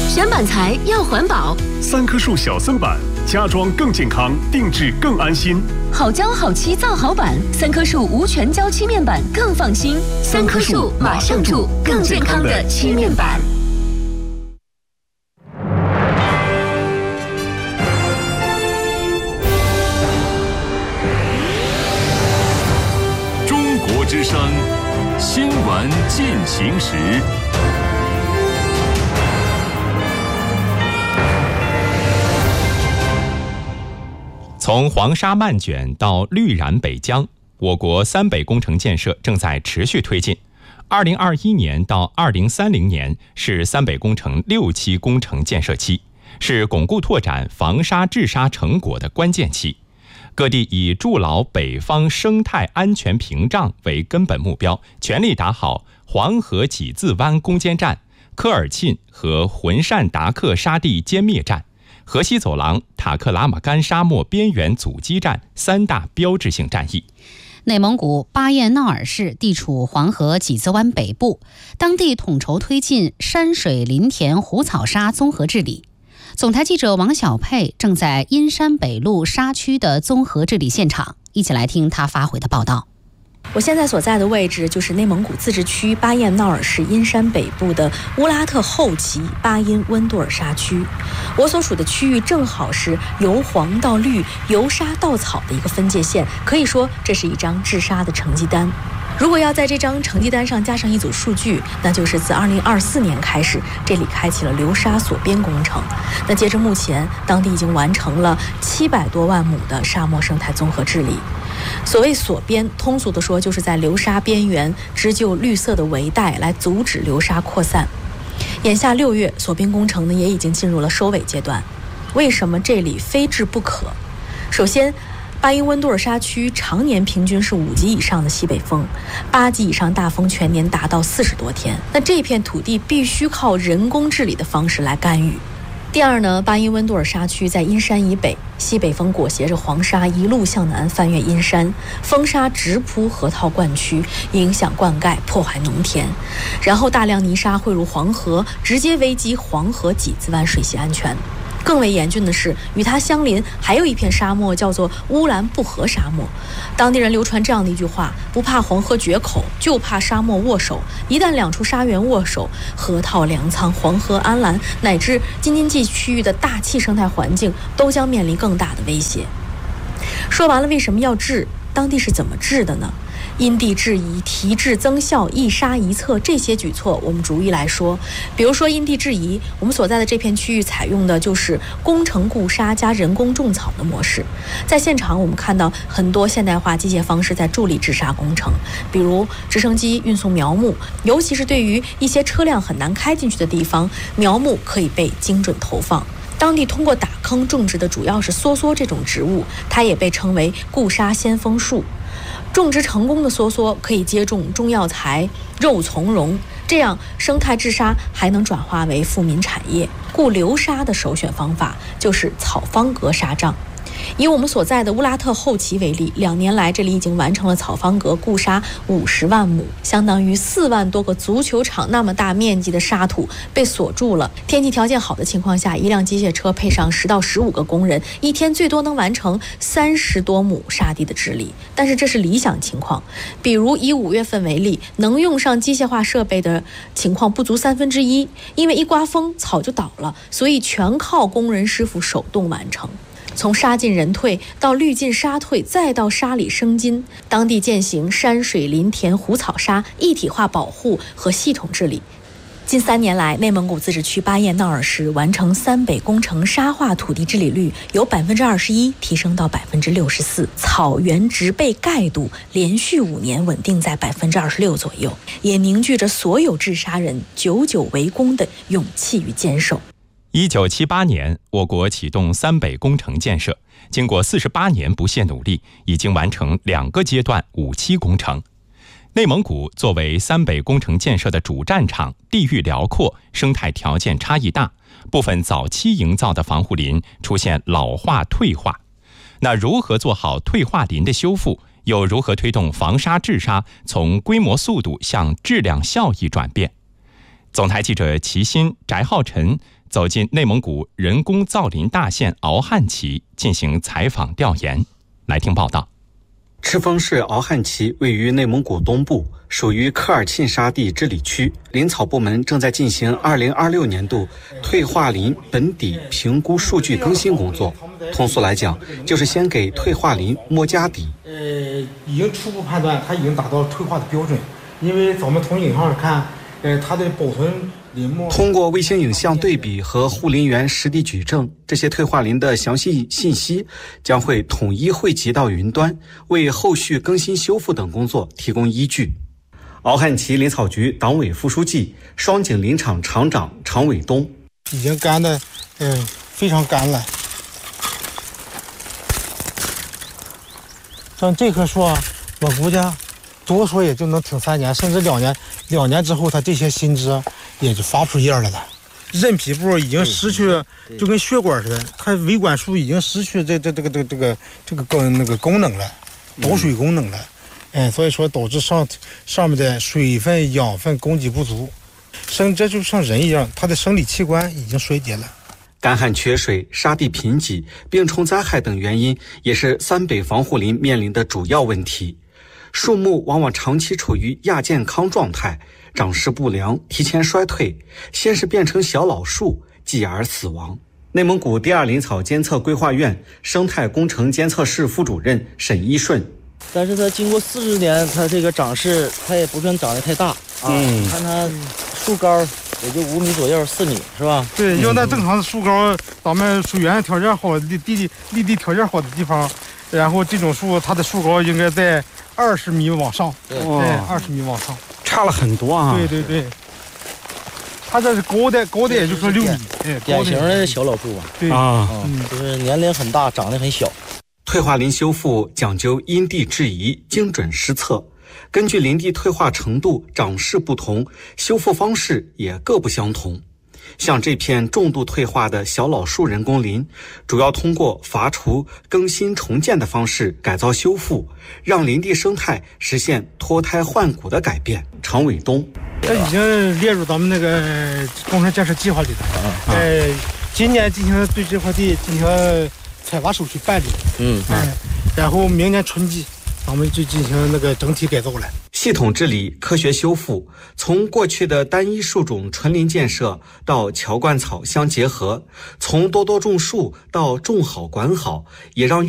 选板材要环保 ，3棵树小森板，家装更健康，定制更安心。 好胶好漆造好板，3棵树无全胶漆面板更放心。3棵树马上住更健康的漆面板。 中国之声新闻进行时。 从黄沙漫卷到绿染北疆，我国三北工程建设正在持续推进。2021年到2030年是三北工程6期工程建设期，是巩固拓展防沙治沙成果的关键期。各地以筑牢北方生态安全屏障为根本目标，全力打好黄河几字湾攻坚战、科尔沁和浑善达克沙地歼灭战、河西走廊、塔克拉玛干沙漠边缘阻击战3大标志性战役。 内蒙古巴彦淖尔市地处黄河几字湾北部，当地统筹推进山水林田湖草沙综合治理。总台记者王小佩正在阴山北路沙区的综合治理现场，一起来听他发回的报道。 我现在所在的位置就是内蒙古自治区巴彦淖尔市阴山北部的乌拉特后旗巴音温多尔沙区。我所属的区域正好是由黄到绿、由沙到草的一个分界线，可以说这是一张治沙的成绩单。如果要在这张成绩单上加上一组数据，那就是自2024年开始，这里开启了流沙锁边工程。那截至目前，当地已经完成了700多万亩的沙漠生态综合治理。所谓锁边，通俗的说，就是在流沙边缘织就绿色的围带，来阻止流沙扩散。眼下6月，锁边工程呢也已经进入了收尾阶段。为什么这里非治不可？首先，巴音温多尔沙区常年平均是5级以上的西北风，8级以上大风全年达到40多天。那这片土地必须靠人工治理的方式来干预。第二呢，巴音温多尔沙区在阴山以北，西北风裹挟着黄沙一路向南翻越阴山，风沙直扑河套灌区，影响灌溉，破坏农田，然后大量泥沙汇入黄河，直接危及黄河几字湾水系安全。更为严峻的是，与它相邻还有一片沙漠，叫做乌兰布和沙漠。当地人流传这样的一句话：不怕黄河决口，就怕沙漠握手。一旦两处沙源握手，河套粮仓、黄河安澜乃至京津冀区域的大气生态环境都将面临更大的威胁。说完了为什么要治，当地是怎么治的呢？因地制宜、提质增效、一沙一策，这些举措我们逐一来说。比如说因地制宜，我们所在的这片区域采用的就是工程固沙加人工种草的模式。在现场我们看到很多现代化机械方式在助力治沙工程，比如直升机运送苗木，尤其是对于一些车辆很难开进去的地方，苗木可以被精准投放。当地通过打坑种植的主要是梭梭这种植物，它也被称为固沙先锋树。种植成功的梭梭可以接种中药材、肉苁蓉，这样生态治沙还能转化为富民产业。固流沙的首选方法就是草方格沙障。以我们所在的乌拉特后旗为例，2年来这里已经完成了草方格固沙50万亩，相当于4万多个足球场那么大面积的沙土被锁住了。天气条件好的情况下，一辆机械车配上10到15个工人，一天最多能完成30多亩沙地的治理。但是这是理想情况，比如以5月份为例，能用上机械化设备的情况不足1/3，因为一刮风草就倒了，所以全靠工人师傅手动完成。从沙进人退到绿进沙退，再到沙里生金，当地践行山水林田湖草沙一体化保护和系统治理。近3年来，内蒙古自治区巴彦淖尔市完成三北工程沙化土地治理率由21%提升到64%，草原植被盖度连续5年稳定在26%左右，也凝聚着所有治沙人久久为功的勇气与坚守。 1978年，我国启动三北工程建设，经过48年不懈努力，已经完成2个阶段5期工程。内蒙古作为三北工程建设的主战场，地域辽阔，生态条件差异大，部分早期营造的防护林出现老化退化。那如何做好退化林的修复，又如何推动防沙治沙从规模速度向质量效益转变？ 总台记者齐鑫、翟浩晨走进内蒙古人工造林大县敖汉旗进行采访调研，来听报道。 赤峰市敖汉旗位于内蒙古东部，属于科尔沁沙地治理区。林草部门正在进行2026年度退化林本底评估数据更新工作。通俗来讲，就是先给退化林摸家底。 已经初步判断它已经达到退化的标准，因为咱们从影像上看，它的保存林木。 通过卫星影像对比和护林员实地举证，这些退化林的详细信息将会统一汇集到云端，为后续更新修复等工作提供依据。敖汉旗林草局党委副书记、双井林场场长常伟东： 已经干的，非常干了。像这棵树啊，我估计多说也就能挺3年，甚至2年。2年之后，它这些新枝也就发不出叶来了。韧皮部已经失去，就跟血管似的，它维管束已经失去这个功能了，导水功能了。所以说导致上面的水分、养分供给不足，这就像人一样，它的生理器官已经衰竭了。 干旱缺水、沙地贫瘠、病虫灾害等原因，也是三北防护林面临的主要问题。树木往往长期处于亚健康状态，长势不良，提前衰退，先是变成小老树，继而死亡。内蒙古第2林草监测规划院生态工程监测室副主任沈一顺： 但是它经过40年，它这个长势，它也不算长得太大啊。看它树高也就5米左右，4米是吧？ 对，要在正常的树高，咱们水源条件好的立地条件好的地方，然后这种树它的树高应该在20米往上，对，20米往上， 差了很多啊。 对，它这是高的也就是6米， 典型的小老树啊。 对就是年龄很大，长得很小。 退化林修复讲究因地制宜、精准施策，根据林地退化程度、长势不同，修复方式也各不相同。像这片重度退化的小老树人工林，主要通过伐除、更新、重建的方式改造修复，让林地生态实现脱胎换骨的改变。常伟东： 这已经列入咱们那个工程建设计划里的。今年进行对这块地进行采挖手续办理。然后明年春季咱们就进行那个整体改造了。 系统治理、科学修复，从过去的单一树种纯林建设到乔灌草相结合，从多种树到种好管好，也让